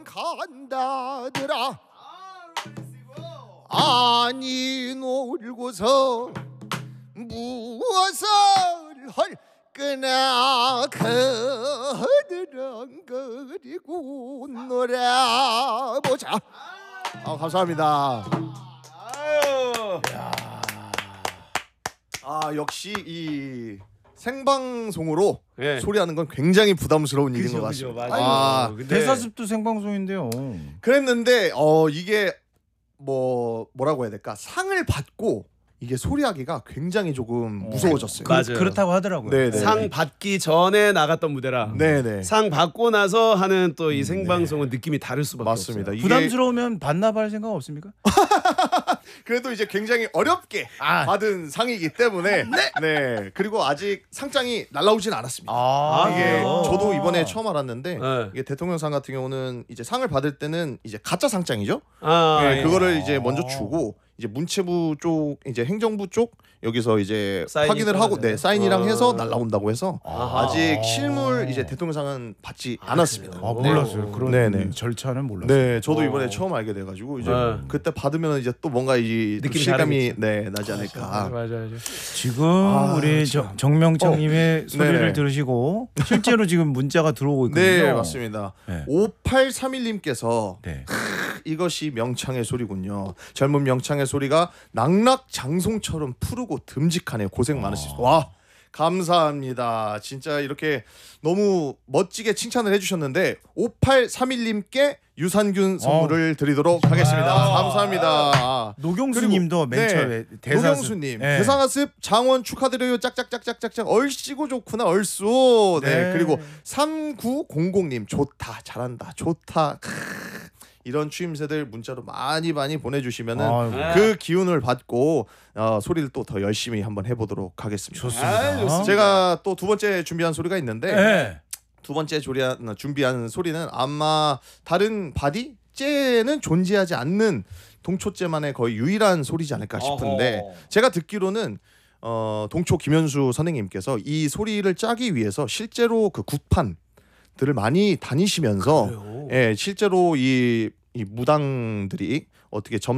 간다더라. 아니 놀고서 무엇을 할 그나 그드렁거리고 놀아보자. 감사합니다. 역시 이 생방송으로 네. 소리하는 건 굉장히 부담스러운 일인 것 같습니다. 맞아요. 근데 대사습도 생방송인데요. 그랬는데 이게 뭐라고 해야 될까? 상을 받고 이게 소리하기가 굉장히 조금 무서워졌어요. 맞아요. 그렇다고 하더라고요. 네네. 상 받기 전에 나갔던 무대라 네네. 상 받고 나서 하는 또 이 생방송은 느낌이 다를 수밖에 맞습니다. 없어요. 이게 부담스러우면 반납할 생각 없습니까? 그래도 이제 굉장히 어렵게 받은 상이기 때문에 네. 그리고 아직 상장이 날라오진 않았습니다. 이게 그래요? 저도 이번에 처음 알았는데 네. 이게 대통령상 같은 경우는 이제 상을 받을 때는 이제 가짜 상장이죠. 예. 그거를 이제 먼저 주고 이제 문체부 쪽 이제 행정부 쪽 여기서 이제 사인이 확인을 하고 있어야 돼요? 사인이랑 해서 날라온다고 해서 아하. 아직 실물 이제 대통령상은 받지 않았습니다. 몰랐어요. 그런 네네. 절차는 몰랐어요. 네, 저도 이번에 처음 알게 돼가지고 이제 그때 받으면 이제 또 뭔가 이 느낌이 실감이 나지 않을까. 맞아요. 지금 우리 참. 정명창님의 소리를 네네. 들으시고 실제로 지금 문자가 들어오고 있거든요. 네, 맞습니다. 네. 5831님께서 네. 이것이 명창의 소리군요. 젊은 명창의 소리가 낙낙장송처럼 푸르고 듬직하네요. 고생 많으십니다. 와, 감사합니다. 진짜 이렇게 너무 멋지게 칭찬을 해주셨는데 5831님께 유산균 선물을 드리도록 하겠습니다. 감사합니다. 노경수님도 맨 처음에 대사습. 노경수님 대상하습 장원 축하드려요. 짝짝짝짝짝짝 얼씨구 좋구나 얼쏘. 네. 그리고 3900님 좋다 잘한다 좋다. 이런 추임새들 문자로 많이 보내주시면은 그 기운을 받고 소리를 또 더 열심히 한번 해보도록 하겠습니다. 좋습니다. 제가 또 두 번째 준비한 소리가 있는데 네. 두 번째 준비한 소리는 아마 다른 바디 째는 존재하지 않는 동초째만의 거의 유일한 소리지 않을까 싶은데 제가 듣기로는 동초 김현수 선생님께서 이 소리를 짜기 위해서 실제로 그 국판들을 많이 다니시면서 실제로 이 무당들이 어떻게